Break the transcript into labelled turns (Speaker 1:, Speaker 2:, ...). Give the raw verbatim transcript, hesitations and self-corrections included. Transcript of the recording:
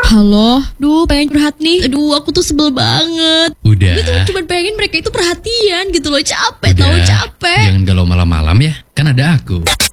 Speaker 1: Halo, duh pengen curhat nih. Aduh aku tuh sebel banget.
Speaker 2: Udah.
Speaker 1: Gue tuh cuma pengen mereka itu perhatian gitu loh. Capek
Speaker 2: Udah.
Speaker 1: tau capek.
Speaker 2: Jangan galau malam-malam ya, kan ada aku.